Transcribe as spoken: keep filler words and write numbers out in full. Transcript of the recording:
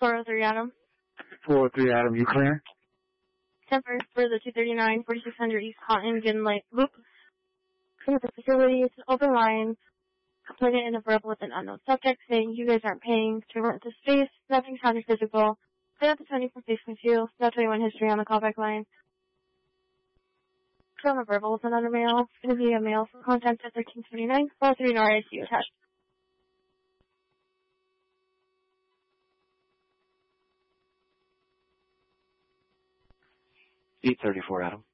four oh three, Adam. four oh three, Adam, you clear? Temper for the two thirty-nine, forty-six hundred East Cotton, Ginlight Loop. Clear the facility. It's an open line. Put it in a verbal with an unknown subject saying you guys aren't paying to rent the space. Nothing counter physical. Clear out the twenty-four facing field. No twenty-one history on the callback line. Clear on the verbal with another mail. It's going to be a mail for contact at thirteen twenty-nine, four oh three, and R I C U attached. eight thirty-four, Adam.